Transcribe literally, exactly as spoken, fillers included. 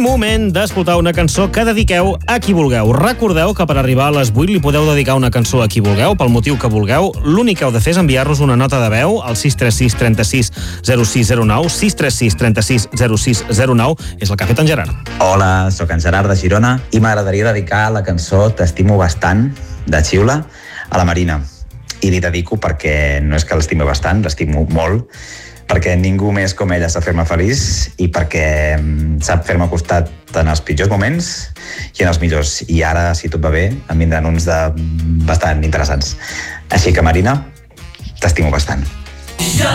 moment d'escoltar una cançó que dediqueu a qui vulgueu. Recordeu que per arribar a les vuit li podeu dedicar una cançó a qui vulgueu, pel motiu que vulgueu. L'únic que heu de fer és enviar-nos una nota de veu al sis tres sis trenta sis zero sis zero nou, sis tres sis trenta sis zero sis zero nou, és el que ha fet en Gerard. Hola, sóc en Gerard de Girona i m'agradaria dedicar la cançó T'estimo bastant, de Xiula, a la Marina. I li dedico perquè no és que l'estimi bastant, l'estimo molt, perquè ningú més com ella sap fer-me feliç i perquè sap fer-me costat en els pitjors moments i en els millors. I ara, si tot va bé, em vindran uns de bastant interessants. Així que, Marina, t'estimo bastant.